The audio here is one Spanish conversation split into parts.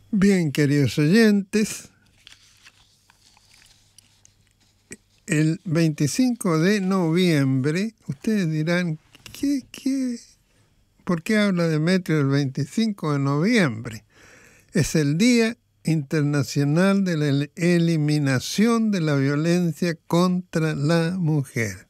Bien, queridos oyentes, el 25 de noviembre, ustedes dirán, ¿por qué habla Demetrio el 25 de noviembre? Es el Día Internacional de la Eliminación de la Violencia contra la Mujer.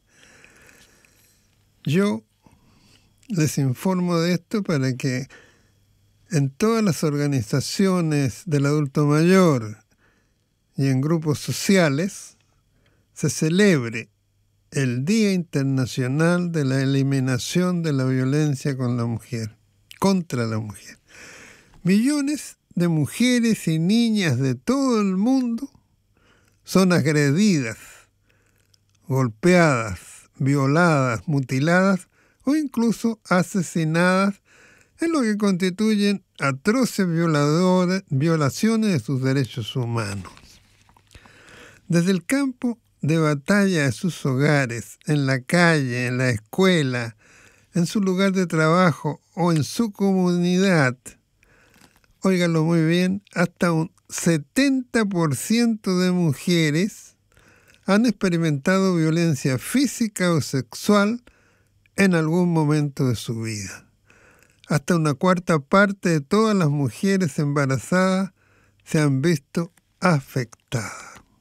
Yo les informo de esto para que en todas las organizaciones del adulto mayor y en grupos sociales se celebre el Día Internacional de la Eliminación de la Violencia contra la mujer. Millones de mujeres y niñas de todo el mundo son agredidas, golpeadas, violadas, mutiladas o incluso asesinadas en lo que constituyen atroces violaciones de sus derechos humanos. Desde el campo de batalla de sus hogares, en la calle, en la escuela, en su lugar de trabajo o en su comunidad, óiganlo muy bien, hasta un 70% de mujeres han experimentado violencia física o sexual en algún momento de su vida. Hasta una cuarta parte de todas las mujeres embarazadas se han visto afectadas.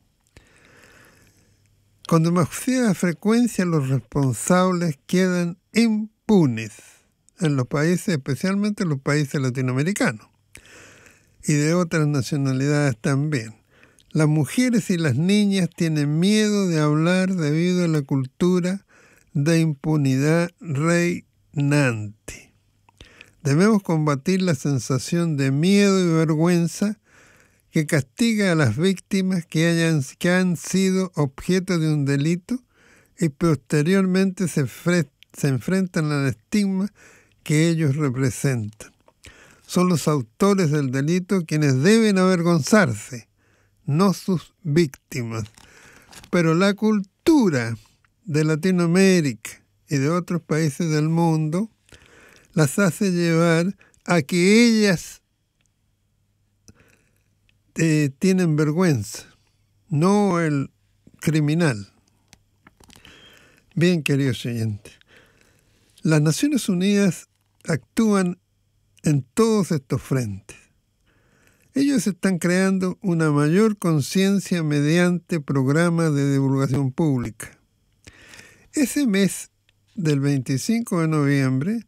Con demasiada frecuencia los responsables quedan impunes en los países, especialmente en los países latinoamericanos y de otras nacionalidades también. Las mujeres y las niñas tienen miedo de hablar debido a la cultura de impunidad reinante. Debemos combatir la sensación de miedo y vergüenza que castiga a las víctimas que han sido objeto de un delito y posteriormente se enfrentan al estigma que ellos representan. Son los autores del delito quienes deben avergonzarse, no sus víctimas. Pero la cultura de Latinoamérica y de otros países del mundo las hace llevar a que ellas tienen vergüenza, no el criminal. Bien, queridos oyentes, las Naciones Unidas actúan en todos estos frentes. Ellos están creando una mayor conciencia mediante programas de divulgación pública. Ese mes del 25 de noviembre,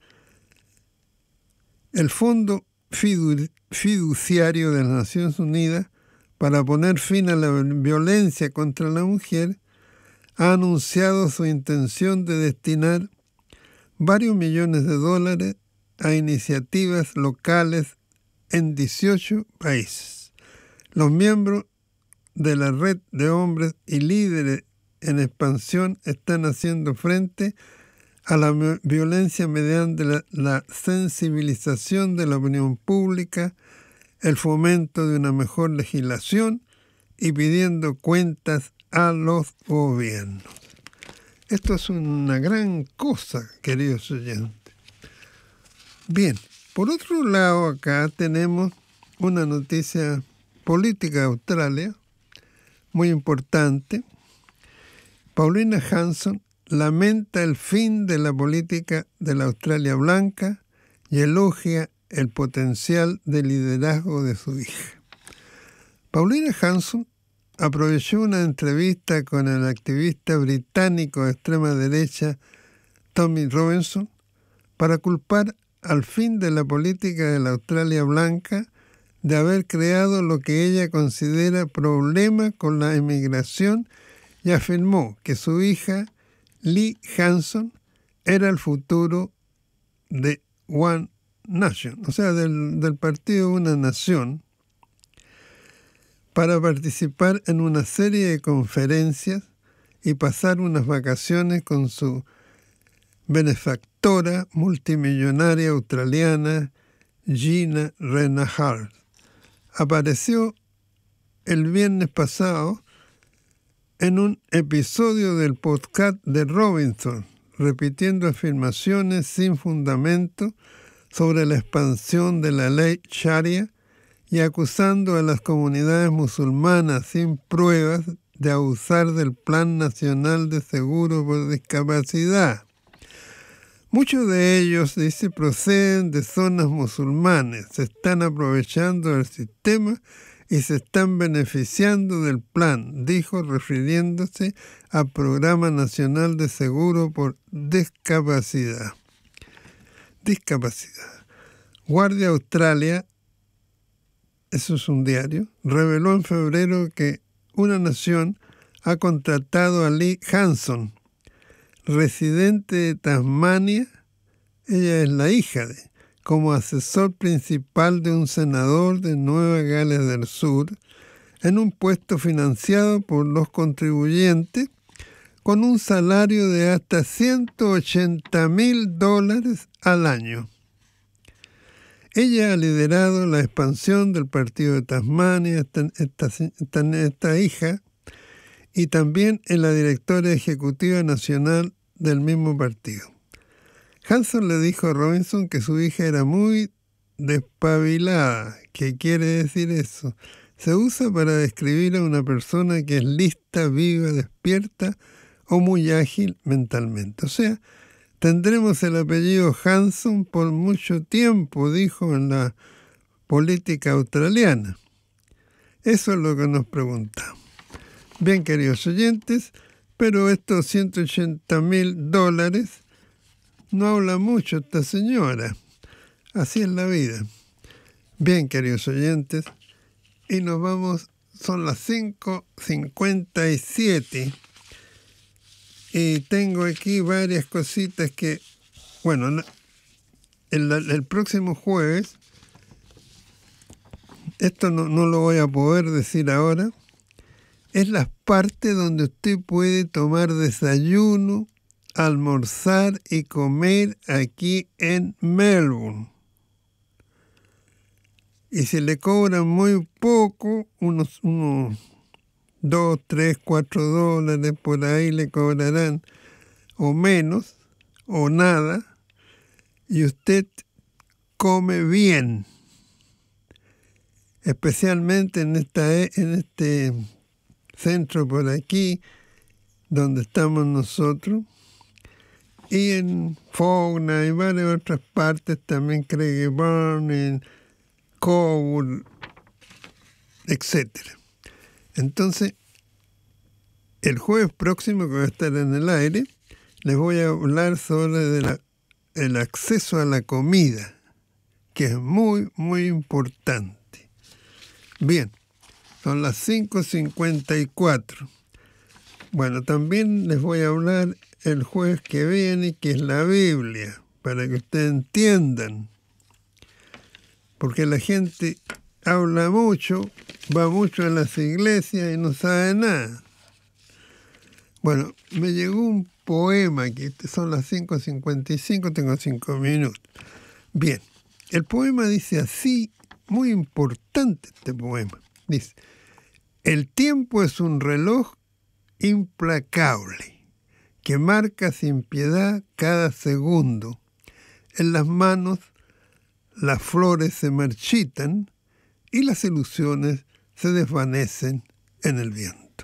el Fondo Fiduciario de las Naciones Unidas para poner fin a la violencia contra la mujer ha anunciado su intención de destinar varios millones de dólares a iniciativas locales en 18 países. Los miembros de la red de hombres y líderes en expansión están haciendo frente a la violencia mediante la sensibilización de la opinión pública, el fomento de una mejor legislación y pidiendo cuentas a los gobiernos. Esto es una gran cosa, queridos oyentes. Bien, por otro lado, acá tenemos una noticia política de Australia muy importante. Paulina Hanson lamenta el fin de la política de la Australia blanca y elogia el potencial de liderazgo de su hija. Paulina Hanson aprovechó una entrevista con el activista británico de extrema derecha Tommy Robinson para culpar al fin de la política de la Australia blanca de haber creado lo que ella considera problema con la inmigración y afirmó que su hija Lee Hanson era el futuro de One Nation, o sea, del partido Una Nación, para participar en una serie de conferencias y pasar unas vacaciones con su benefactora multimillonaria australiana Gina Renard. Apareció el viernes pasado en un episodio del podcast de Robinson, repitiendo afirmaciones sin fundamento sobre la expansión de la ley Sharia y acusando a las comunidades musulmanas sin pruebas de abusar del Plan Nacional de Seguro por Discapacidad. Muchos de ellos, dice, proceden de zonas musulmanes, se están aprovechando del sistema y se están beneficiando del plan, dijo, refiriéndose al Programa Nacional de Seguro por Discapacidad. Guardia Australia, eso es un diario, reveló en febrero que una nación ha contratado a Lee Hanson, residente de Tasmania, ella es la hija como asesor principal de un senador de Nueva Gales del Sur, en un puesto financiado por los contribuyentes, con un salario de hasta $180,000 al año. Ella ha liderado la expansión del partido de Tasmania, esta hija, y también en la directora ejecutiva nacional del mismo partido. Hanson le dijo a Robinson que su hija era muy despabilada. ¿Qué quiere decir eso? Se usa para describir a una persona que es lista, viva, despierta o muy ágil mentalmente. O sea, tendremos el apellido Hanson por mucho tiempo, dijo, en la política australiana. Eso es lo que nos preguntamos. Bien, queridos oyentes, pero estos $180,000 no habla mucho esta señora. Así es la vida. Bien, queridos oyentes, y nos vamos, son las 5:57. Y tengo aquí varias cositas que, bueno, el próximo jueves, esto no lo voy a poder decir ahora, es la parte donde usted puede tomar desayuno, almorzar y comer aquí en Melbourne. Y si le cobran muy poco, unos 2, 3, 4 dólares por ahí le cobrarán, o menos, o nada, y usted come bien, especialmente en este centro por aquí, donde estamos nosotros, y en Fauna y varias otras partes, también Craigieburn, en Coburg, etc. Entonces, el jueves próximo, que voy a estar en el aire, les voy a hablar sobre el acceso a la comida, que es muy, muy importante. Bien, son las 5:54. Bueno, también les voy a hablar el jueves que viene, que es la Biblia, para que ustedes entiendan. Porque la gente habla mucho, va mucho a las iglesias y no sabe nada. Bueno, me llegó un poema, que son las 5:55, tengo 5 minutos. Bien, el poema dice así, muy importante este poema. Dice, el tiempo es un reloj implacable que marca sin piedad cada segundo. En las manos las flores se marchitan y las ilusiones se desvanecen en el viento.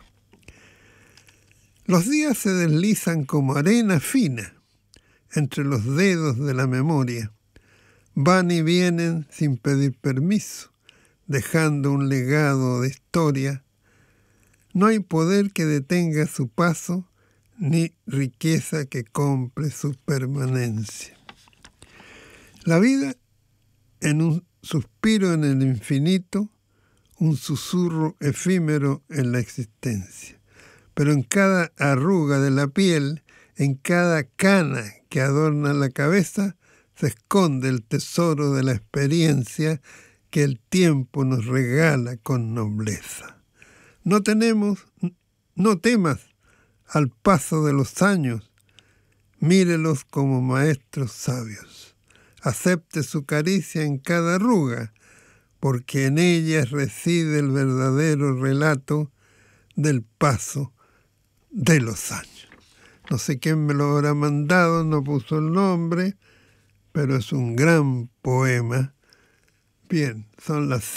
Los días se deslizan como arena fina entre los dedos de la memoria. Van y vienen sin pedir permiso, dejando un legado de historia. No hay poder que detenga su paso, ni riqueza que compre su permanencia. La vida en un suspiro en el infinito, un susurro efímero en la existencia. Pero en cada arruga de la piel, en cada cana que adorna la cabeza, se esconde el tesoro de la experiencia que el tiempo nos regala con nobleza. No temas al paso de los años, mírelos como maestros sabios. Acepte su caricia en cada arruga, porque en ellas reside el verdadero relato del paso de los años. No sé quién me lo habrá mandado, no puso el nombre, pero es un gran poema Bien, son las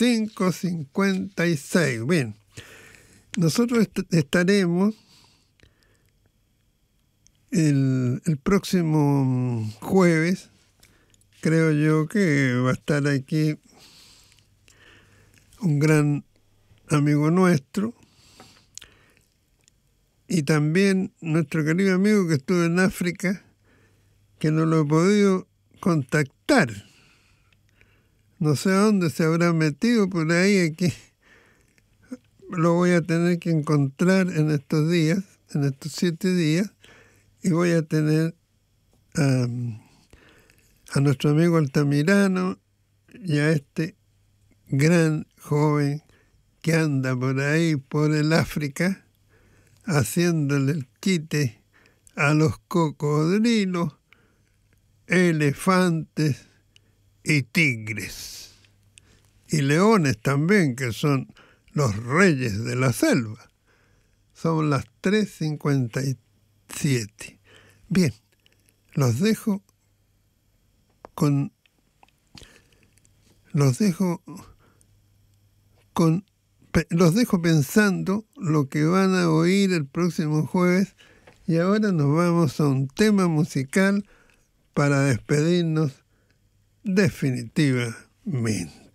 5:56. Bien, nosotros estaremos el próximo jueves. Creo yo que va a estar aquí un gran amigo nuestro y también nuestro querido amigo que estuvo en África, que no lo he podido contactar. No sé a dónde se habrá metido por ahí. Aquí lo voy a tener que encontrar en estos días, en estos 7 días, y voy a tener a nuestro amigo Altamirano y a este gran joven que anda por ahí, por el África, haciéndole el quite a los cocodrilos, elefantes y tigres. Y leones también, que son los reyes de la selva. Son las 3:57. Bien, los dejo pensando lo que van a oír el próximo jueves, y ahora nos vamos a un tema musical para despedirnos definitivamente.